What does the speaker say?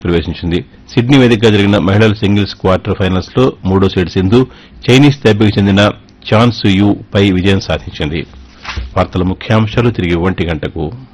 ప్రవేశించింది. సిడ్నీ వేదికగా జరిగిన మహిళల సింగిల్స్ క్వార్టర్ ఫైనల్స్ లో మూడో సీడ్ సింధు చైనీస్ తైపేకి చెందిన చాన్ సూ యూ పై విజయం సాధించింది. వార్తల ముఖ్యాంశాలు తిరిగి 1 గంటకు.